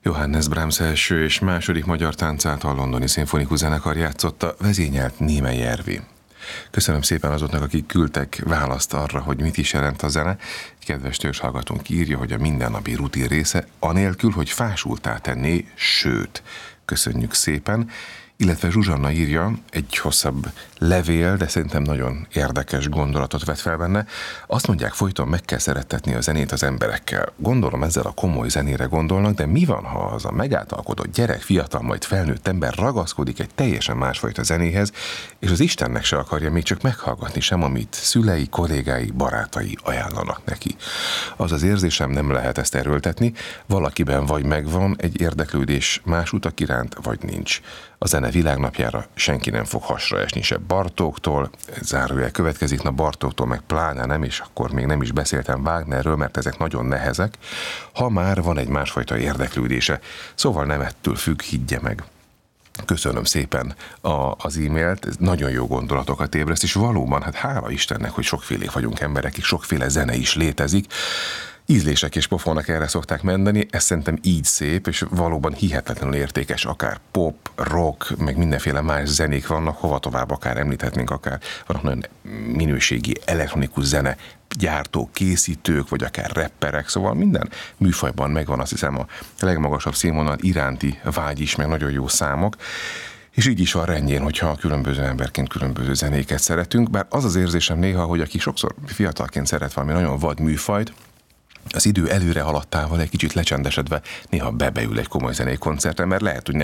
Johannes Brahms első és második magyar táncát a Londoni Szimfonikus Zenekar játszotta, vezényelt Némely Ervi. Köszönöm szépen azoknak, akik küldtek választ arra, hogy mit is jelent a zene. Kedves törzshallgatónk írja, hogy a mindennapi rutin része, anélkül, hogy fásultá tenné, sőt. Köszönjük szépen. Illetve Zsuzsanna írja, egy hosszabb levél, de szerintem nagyon érdekes gondolatot vet fel benne. Azt mondják, folyton meg kell szerettetni a zenét az emberekkel. Gondolom ezzel a komoly zenére gondolnak, de mi van, ha az a megáltalkodott gyerek, fiatal, majd felnőtt ember ragaszkodik egy teljesen másfajta zenéhez, és az Istennek se akarja még csak meghallgatni sem, amit szülei, kollégái, barátai ajánlanak neki. Az az érzésem, nem lehet ezt erőltetni, valakiben vagy megvan egy érdeklődés más utak iránt, vagy nincs. A zene világnapjára senki nem fog hasra esni, se Bartóktól, zárójel következik, na Bartóktól meg pláne nem, és akkor még nem is beszéltem Wagnerről, mert ezek nagyon nehezek, ha már van egy másfajta érdeklődése. Szóval nem ettől függ, higgye meg. Köszönöm szépen az e-mailt, ez nagyon jó gondolatokat ébreszt, és valóban, hát hála Istennek, hogy sokfélék vagyunk emberek, és sokféle zene is létezik. Ízlések és pofonnak erre szokták mondani, ez szerintem így szép, és valóban hihetetlenül értékes, akár pop, rock, meg mindenféle más zenék vannak, hova tovább akár említhetnénk, akár vannak nagyon minőségi elektronikus zene gyártók, készítők, vagy akár rapperek, szóval minden műfajban megvan, azt hiszem, a legmagasabb színvonal iránti vágy is, meg nagyon jó számok. És így is van rendjén, hogyha különböző emberként különböző zenéket szeretünk, bár az az érzésem néha, hogy aki sokszor fiatalként szeret valami nagyon vad műfajt, az idő előre haladtával egy kicsit lecsendesedve néha bebeül egy komoly zenei koncertre, mert lehet, hogy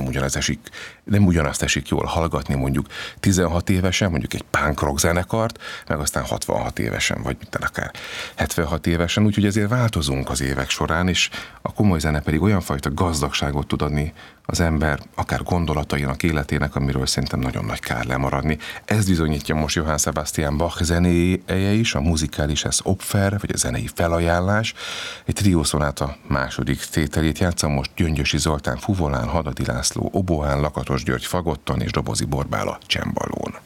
nem ugyanazt esik jól hallgatni mondjuk 16 évesen, mondjuk egy punk rock zenekart, meg aztán 66 évesen, vagy akár 76 évesen, úgyhogy ezért változunk az évek során, és a komoly zene pedig olyan fajta gazdagságot tud adni az ember, akár gondolatainak, életének, amiről szerintem nagyon nagy kár lemaradni. Ez bizonyítja most Johann Sebastian Bach zenéje is, a Musicalis Opfer, vagy a zenei felajánlás. Egy triószonáta második tételét játszom most Gyöngyösi Zoltán fuvolán, Hadadi László oboán, Lakatos György fagotton és Dobozi Borbála csembalón.